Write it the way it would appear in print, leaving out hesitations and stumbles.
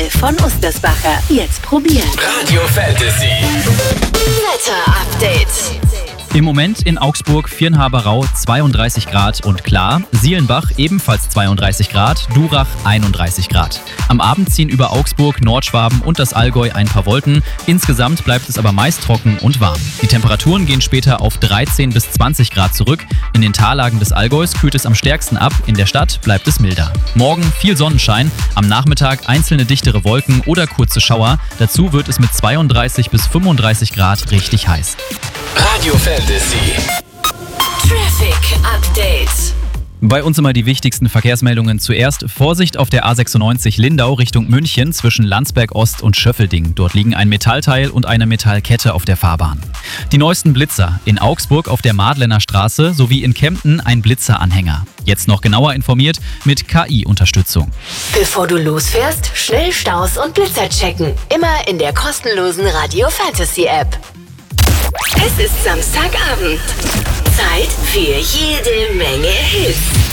von Ostersbacher. Jetzt probieren. Radio Fantasy. Wetter-Update. Im Moment in Augsburg, Viernhaber-Rau 32 Grad und klar, Sielenbach ebenfalls 32 Grad, Durach 31 Grad. Am Abend ziehen über Augsburg, Nordschwaben und das Allgäu ein paar Wolken. Insgesamt bleibt es aber meist trocken und warm. Die Temperaturen gehen später auf 13 bis 20 Grad zurück. In den Tallagen des Allgäus kühlt es am stärksten ab, in der Stadt bleibt es milder. Morgen viel Sonnenschein, am Nachmittag einzelne dichtere Wolken oder kurze Schauer. Dazu wird es mit 32 bis 35 Grad richtig heiß. Radio Fantasy. Traffic Update. Bei uns immer die wichtigsten Verkehrsmeldungen zuerst. Vorsicht auf der A96 Lindau Richtung München zwischen Landsberg Ost und Schöffelding. Dort liegen ein Metallteil und eine Metallkette auf der Fahrbahn. Die neuesten Blitzer. In Augsburg auf der Madlener Straße sowie in Kempten ein Blitzeranhänger. Jetzt noch genauer informiert mit KI-Unterstützung. Bevor du losfährst, schnell Staus und Blitzer checken. Immer in der kostenlosen Radio Fantasy App. Es ist Samstagabend. Zeit für jede Menge Hits.